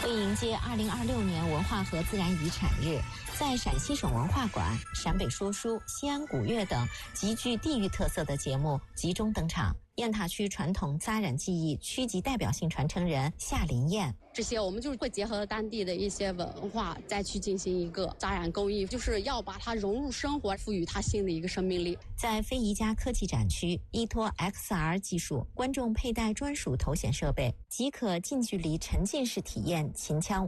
为迎接2026年文化和自然遗产日，在陕西省文化馆、陕北说书、西安古乐等极具地域特色的节目集中登场。雁塔区传统扎染技艺区级代表性传承人夏林燕， 这些我们就是会结合当地的一些文化，再去进行一个扎染工艺，就是要把它融入生活，赋予它新的一个生命力。 在非遗家科技展区，依托 XR 技术，观众佩戴专属头显设备，即可近距离沉浸式体验秦腔